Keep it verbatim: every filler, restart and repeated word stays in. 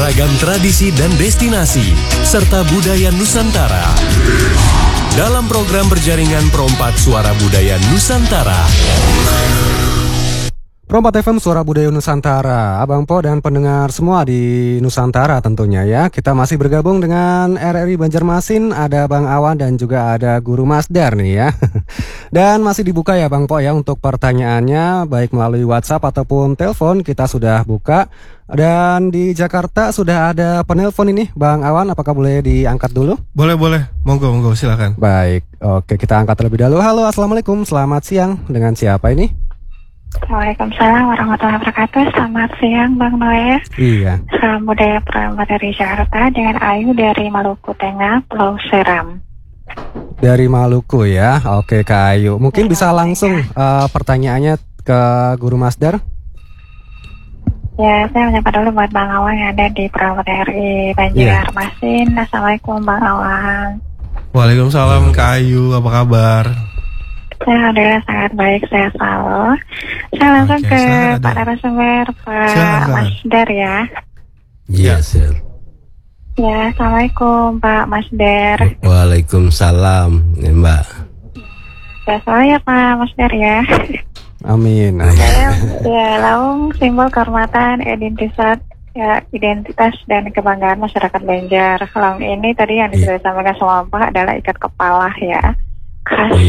beragam tradisi dan destinasi, serta budaya Nusantara. Dalam program berjaringan Perompat Suara Budaya Nusantara. Perompat F M Suara Budaya Nusantara, Abang Po dan pendengar semua di Nusantara tentunya ya. Kita masih bergabung dengan R R I Banjarmasin, ada Bang Awan dan juga ada Guru Masdar nih ya. Dan masih dibuka ya Bang Po ya untuk pertanyaannya, baik melalui WhatsApp ataupun telepon kita sudah buka. Dan di Jakarta sudah ada penelpon ini, Bang Awan, apakah boleh diangkat dulu? Boleh, boleh. Monggo, monggo, silakan. Baik, oke kita angkat terlebih dahulu. Halo, Assalamualaikum, selamat siang. Dengan siapa ini? Waalaikumsalam warahmatullahi wabarakatuh. Selamat siang Bang Noe. Iya. Salam budaya Perompat dari Jakarta dengan Ayu dari Maluku Tengah, Pulau Seram. Dari Maluku ya. Oke Kak Ayu. Mungkin dari bisa langsung uh, pertanyaannya ke Guru Masdar. Ya, saya menyapa dulu buat Bang Awan yang ada di Perompat R I Banjarmasin. Yeah. Assalamualaikum Bang Awan. Waalaikumsalam Kak Ayu, apa kabar? Saya alhamdulillah sangat baik, saya selalu. Saya langsung Oke, ke silakan, Pak ada. narasumber, Pak Silakan. Masdar ya. Iya, Sir. Ya, Assalamualaikum Pak Masdar. Waalaikumsalam, ya, Mbak. Ya, selalu ya Pak Masdar ya. Amin. Saya ya Laung, simbol kehormatan, identitas ya identitas dan kebanggaan masyarakat Banjar. Laung ini tadi yang sudah disampaikan sama Pak adalah ikat kepala ya. Khas